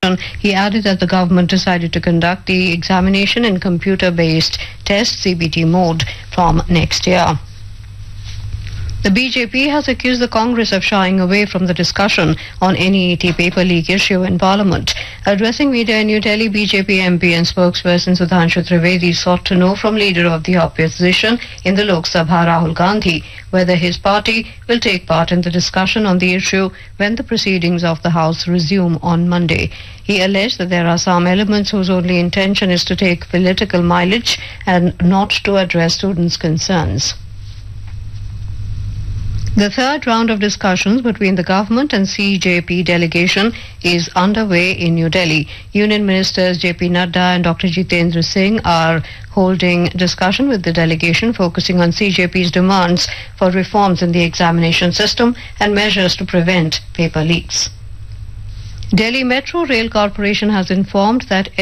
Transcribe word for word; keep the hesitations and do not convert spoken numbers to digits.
He added that the government decided to conduct the examination in computer-based test C B T mode from next year. The B J P has accused the Congress of shying away from the discussion on N E A T paper leak issue in Parliament. Addressing media in New Delhi, B J P M P and spokesperson Sudhanshu Trivedi sought to know from leader of the opposition in the Lok Sabha, Rahul Gandhi, whether his party will take part in the discussion on the issue when the proceedings of the House resume on Monday. He alleged that there are some elements whose only intention is to take political mileage and not to address students' concerns. The third round of discussions between the government and C J P delegation is underway in New Delhi. Union Ministers J P Nadda and Doctor Jitendra Singh are holding discussion with the delegation focusing on C J P's demands for reforms in the examination system and measures to prevent paper leaks. Delhi Metro Rail Corporation has informed that